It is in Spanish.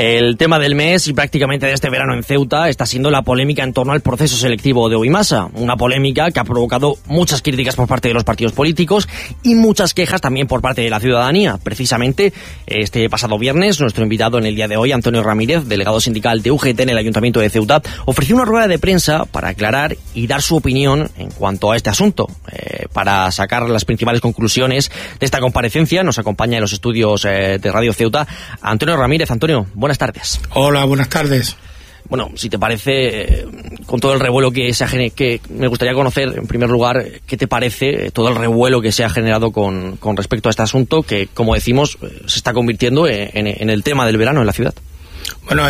El tema del mes y prácticamente de este verano en Ceuta está siendo la polémica en torno al proceso selectivo de Oimasa, una polémica que ha provocado muchas críticas por parte de los partidos políticos y muchas quejas también por parte de la ciudadanía. Precisamente este pasado viernes, nuestro invitado en el día de hoy, Antonio Ramírez, delegado sindical de UGT en el Ayuntamiento de Ceuta, ofreció una rueda de prensa para aclarar y dar su opinión en cuanto a este asunto. Para sacar las principales conclusiones de esta comparecencia nos acompaña en los estudios de Radio Ceuta Antonio Ramírez. Antonio, buenas tardes. Hola, buenas tardes. Bueno, si te parece, con todo el revuelo que me gustaría conocer, en primer lugar, ¿qué te parece todo el revuelo que se ha generado con respecto a este asunto que, como decimos, se está convirtiendo en el tema del verano en la ciudad?